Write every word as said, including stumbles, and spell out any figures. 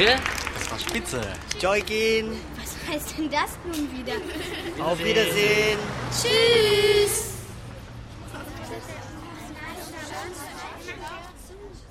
Danke. Das war spitze. Joygin. Was heißt denn das nun wieder? Auf Wiedersehen. Tschüss.